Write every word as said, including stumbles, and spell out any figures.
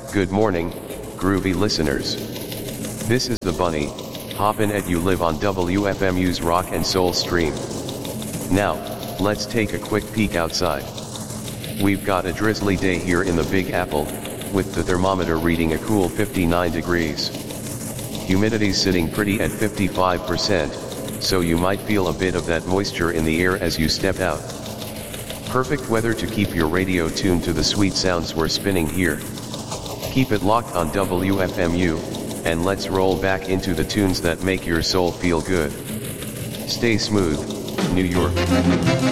Good morning, groovy listeners. This is the Bunny, hoppin' at you live on W F M U's Rock and Soul stream. Now, let's take a quick peek outside. We've got a drizzly day here in the Big Apple, with the thermometer reading a cool fifty-nine degrees. Humidity's sitting pretty at fifty-five percent, so you might feel a bit of that moisture in the air as you step out. Perfect weather to keep your radio tuned to the sweet sounds we're spinning here. Keep it locked on W F M U, and let's roll back into the tunes that make your soul feel good. Stay smooth, New York.